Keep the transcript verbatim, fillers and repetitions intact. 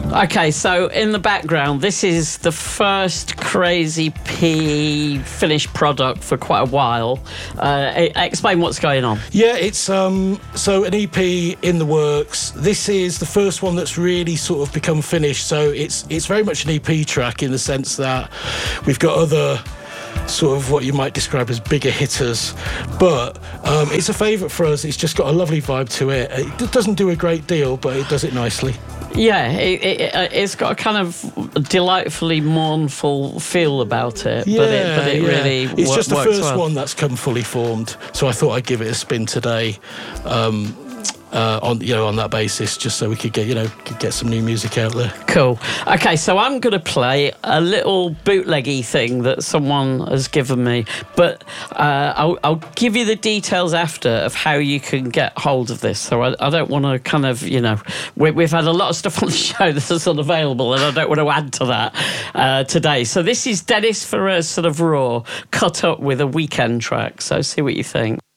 Okay, so in the background, this is the first Crazy P finished product for quite a while. Uh, explain what's going on. Yeah, it's um, so an E P in the works. This is the first one that's really sort of become finished. So it's it's very much an E P track in the sense that we've got other sort of what you might describe as bigger hitters, but um, it's a favourite for us. It's just got a lovely vibe to it. It doesn't do a great deal, but it does it nicely. Yeah, it, it, it's got a kind of delightfully mournful feel about it, yeah, but it, but it yeah. really It's wor- just the works first well. one that's come fully formed, so I thought I'd give it a spin today. Um, Uh, on you know on that basis, just so we could get you know could get some new music out there. Cool. Okay, so I'm going to play a little bootleggy thing that someone has given me, but uh, I'll, I'll give you the details after of how you can get hold of this. So I, I don't want to kind of you know we, we've had a lot of stuff on the show that's unavailable, and I don't want to add to that uh, today. So this is Dennis Ferrer's sort of raw cut up with a Weekend track. So see what you think.